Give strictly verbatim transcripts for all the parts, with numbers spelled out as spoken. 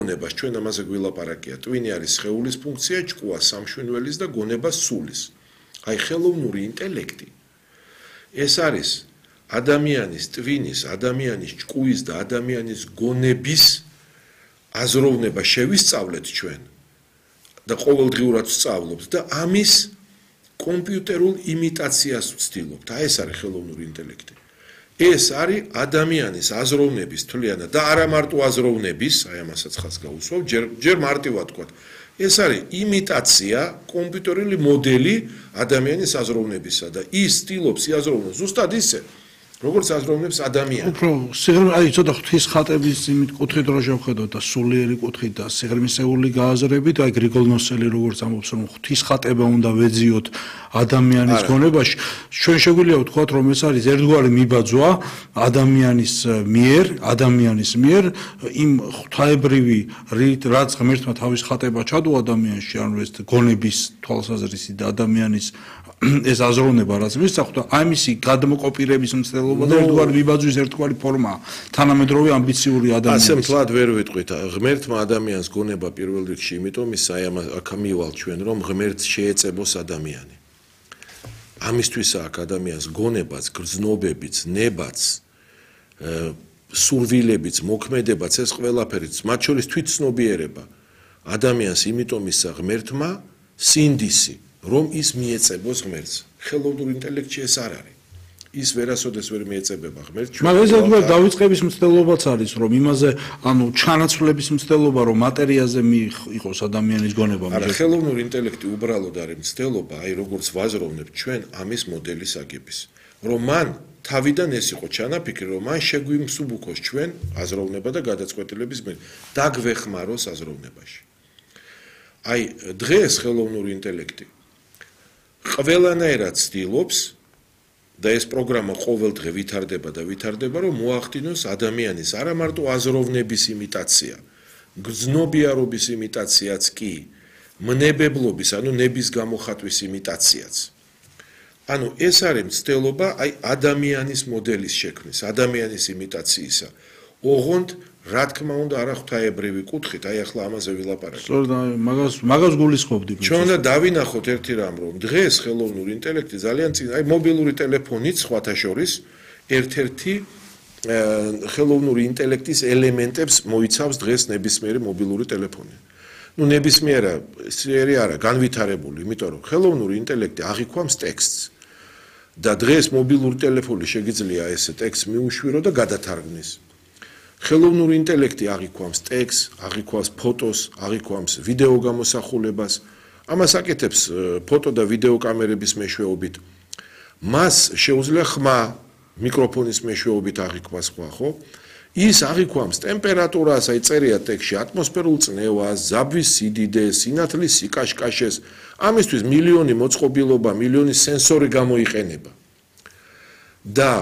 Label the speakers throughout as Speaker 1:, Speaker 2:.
Speaker 1: გონებას ჩვენ ამაზე გვილაპარაკია. ტვინი არის სხეულის ფუნქცია, ჭკუა სამშვენველის და გონება სულის. აი ხელოვნური ინტელექტი ეს არის ადამიანის ტვინის, ადამიანის ჭკუის და ადამიანის გონების აზროვნება შევისწავლეთ ჩვენ და ყოველდღიურად ვსწავლობთ და ამის კომპიუტერულ იმიტაციას ვცდილობთ. აი ეს არის ხელოვნური ინტელექტი. ეს არის ადამიანის აზროვნების თვლიანად და არა მარტო აზროვნების, აი ამასაც ხაზს გაუსვავ, ჯერ ჯერ მარტივად თქვა. ეს არის იმიტაცია, კომპიუტერული მოდელი ადამიანის აზროვნებისა და ის ცდილობს იაზროვნოს ზუსტად ისე, როგორც აზროვნებს ადამიანი.
Speaker 2: უფრო სიღრმე, აი ცოტა ღვთის ხატების იმით კუთხით რო შევხედოთ და სულიერი კუთხით და სიღრმისეული გააზრებით, აი გრიგოლ ნოსელი როგორც ამბობს, რომ ღვთის ხატება უნდა ვეძიოთ ადამიანის გონებაში, ჩვენ შეგვიძლია ვთქვათ, რომ ეს არის ერთგვარი მიბაძვა ადამიანის მიერ, ადამიანის მიერ იმ ღვთაებრივი რით, რაც ღმერთმა თავის ხატება ჩადო ადამიანში, ანუ ეს გონების თვალსაზრისით და ადამიანის ეს აზროვნება რაც მისცახდა, ამისი გადმოკოპირების მცდელობა და ერთგვარი მიბაძვის ერთგვარი ფორმა, თანამედროვე ამბიციური ადამიანის.
Speaker 1: ასე მთლად ვერ ვიტყვით, ღმერთმა ადამიანს გონება პირველ რიგში, იმიტომ ის აი ამ აქ მივალ ჩვენ, რომ ღმერთს შეეწებოს ადამიანი. ამისთვის აქ ადამიანს გონებაც, გრძნობებიც, ნებაც, სურვილებიც, მოქმედებაც, ეს ყველაფერიც, მათ შორის თვითცნობიერება. ადამიანს იმიტომ ისა ღმერთმა სინდისი, რომ ის მიეწებოს ღმერთს. ხელოვნურ ინტელექტში ეს არ არის. ის ვერასოდეს ვერ მიეწებება ღმერთს.
Speaker 2: მაგრამ ეს ერთგვარი დავიწყების მცდელობაც არის, რომ იმაზე, ანუ ჩანაცვლების მცდელობა, რომ მატერიაზე მიიღოს ადამიანის გონება.
Speaker 1: არა, ხელოვნური ინტელექტი უბრალოდ არის მცდელობა, აი როგორც ვაზროვნებთ ჩვენ ამის მოდელის აგების. რომ მან თავიდან ეს იყო ჩანაფიქრი, რომ მან შეგვიმსუბუქოს ჩვენ აზროვნება და გადაწყვეტილების მიერ დაგვეხმაროს აზროვნებაში. აი დღეს ხელოვნური ინტელექტი ყველანაირად ცდილობს და ეს პროგრამა ყოველდღე ვითარდება და ვითარდება, რომ მოახდინოს ადამიანის არა მარტო აზროვნების იმიტაცია, გრძნობიარობის იმიტაციაც კი, მნებებლობის, ანუ ნების გამოხატვის იმიტაციაც. ანუ ეს არის მცდელობა აი ადამიანის მოდელის შექმნის, ადამიანის იმიტაციისა. ოღონდ რა თქმა უნდა არა ღვთაებრივი კუთხით, აი ახლა ამაზე ვილაპარაკე.
Speaker 2: სწორედ მაგას მაგას გულისხმობდი.
Speaker 1: ჩვენ უნდა დავინახოთ ერთი რამ, რომ დღეს ხელოვნური ინტელექტი ძალიან წინ, აი მობილური ტელეფონიც სხვათა შორის ერთ-ერთი ხელოვნური ინტელექტის ელემენტებს მოიცავს დღეს ნებისმიერი მობილური ტელეფონი. ნუ ნებისმიერი არა, განვითარებული, იმიტომ რომ ხელოვნური ინტელექტი აღიქვამს ტექსტს. და დღეს მობილური ტელეფონი შეგიძლია ესე ტექსტს მიუშვირო და გადათარგმნის. ხელოვნური ინტელექტი აღიქვამს ტექსტს, აღიქვამს ფოტოს, აღიქვამს ვიდეო გამოსახულებას. ამას აკეთებს ფოტო და ვიდეო კამერების მეშვეობით. მას შეუძლია ხმა მიკროფონის მეშვეობით აღიქვას ხმა, ხო? ის აღიქვამს ტემპერატურას, აი წერია ტექსტში, ატმოსფერულ წნევას, ზაბვის სიდიდეს, სინათლის სიკაშკაშეს. ამისთვის მილიონი მოწყობილობა, მილიონი სენსორი გამოიყენება. და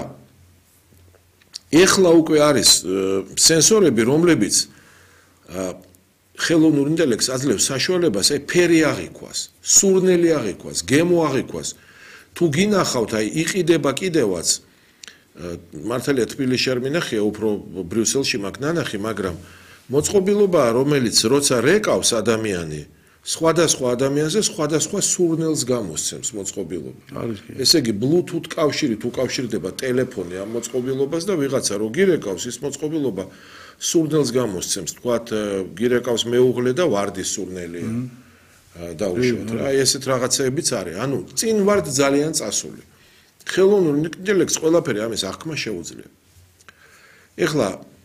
Speaker 1: ეხლა უკვე არის სენსორები, რომლებიც ხელოვნურ ინტელექტს აძლევს საშუალებას, აი ფერი აღიქვას, სურნელი აღიქვას, გემო აღიქვას. თუ გინახავთ, აი იყიდება კიდევაც მართალია თბილისში არ მინახია, უფრო ბრიუსელში მაქვს ნანახი, მაგრამ მოწყობილობა, რომელიც როცა რეკავს ადამიანი, სხვადასხვა ადამიანზე სხვადასხვა სურნელს გამოსცემს მოწყობილობა. ესე იგი, Bluetooth კავშირით უკავშირდება ტელეფონი ამ მოწყობილობას და ვიღაცა რო გირეკავს, ის მოწყობილობა სურნელს გამოსცემს, თქვათ, გირეკავს მეუღლე და ვარდის სურნელია. დაუშვათ რა, აი ესეთ რაღაცეებიც არის. ანუ წინ ვართ ძალიან წასული. ხელოვნურ ინტელექტს ყველაფერი ამის აღქმა შეუძლია. ეხლა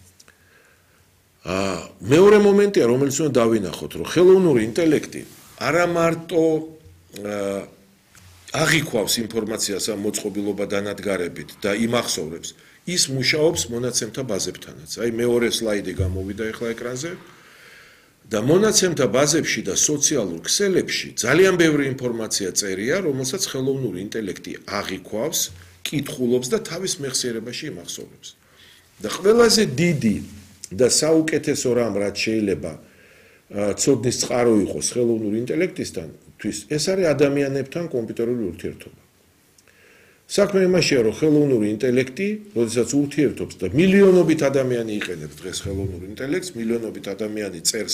Speaker 1: აა მეორე მომენტია, რომელიც უნდა დავინახოთ, რომ ხელოვნური ინტელექტი არა მარტო აღიქვავს ინფორმაციას ამ მოწყობილობა დანადგარებით და იმახსოვრებს, ის მუშაობს მონაცემთა ბაზებთანაც. აი მეორე სლაიდი გამოვიდა ეხლა ეკრანზე. და მონაცემთა ბაზებში და სოციალურ ქსელებში ძალიან ბევრი ინფორმაცია წერია, რომელსაც ხელოვნური ინტელექტი აღიქვავს, კითხულობს და თავის მეხსიერებაში იმახსოვრებს. და ყველაზე დიდი და საუკეთესო რამ, რაც შეიძლება ცოდნის წყარო იყოს ხელოვნური ინტელექტისთან, ეს არის ადამიანებთან კომპიუტერული ურთიერთობა. საქმე იმაშია, რომ ხელოვნური ინტელექტი, როდესაც ურთიერთობს და მილიონობით ადამიანი იყენებს დღეს ხელოვნურ ინტელექტს, მილიონობით ადამიანი წერს